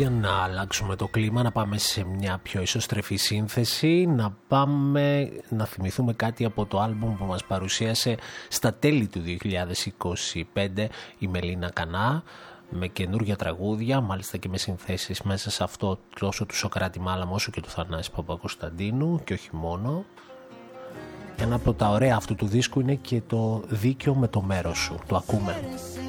Για να αλλάξουμε το κλίμα, να πάμε σε μια πιο ισοστρεφή σύνθεση, να θυμηθούμε κάτι από το άλμπουμ που μας παρουσίασε στα τέλη του 2025 η Μελίνα Κανά, με καινούργια τραγούδια, μάλιστα και με συνθέσεις μέσα σε αυτό τόσο του Σωκράτη Μάλαμο όσο και του Θανάση Παπακοσταντίνου και όχι μόνο. Ένα από τα ωραία αυτού του δίσκου είναι και το Δίκαιο με το μέρος σου. Το ακούμε.